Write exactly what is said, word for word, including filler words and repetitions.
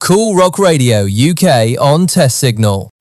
Cool Rock Radio U K on Test Signal.